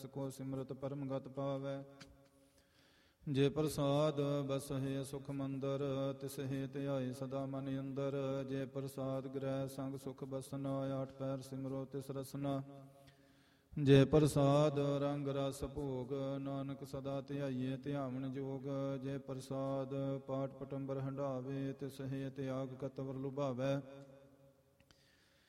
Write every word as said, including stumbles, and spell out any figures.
ਕੋ ਸਿਮਰਤ ਪਰਮ ਗਤ ਪਾਵੈ। ਜੇ ਪ੍ਰਸਾਦ ਬਸਹਿ ਸੁਖ ਮੰਦਰ ਤਿਸਹਿ ਧਿਆਏ ਸਦਾ ਮਨ ਅੰਦਰ। ਜੇ ਪ੍ਰਸਾਦ ਗ੍ਰਹਿ ਸੰਗ ਸੁਖ ਬਸਨਾ ਆਠ ਪੈਰ ਸਿਮਰੋ ਤਿਸ ਰਸਨਾ। ਜੇ ਪ੍ਰਸਾਦ ਰੰਗ ਰਸ ਭੋਗ ਨਾਨਕ ਸਦਾ ਧਿਆਈਏ ਧਿਆਵਨ ਜੋਗ। ਜੇ ਪ੍ਰਸਾਦ ਪਾਠ ਪਟੰਬਰ ਹੰਢਾਵੇ ਤਿਸਹਿ ਤਿਆਗ ਕਤਵਰ ਲੁਭਾਵੈ।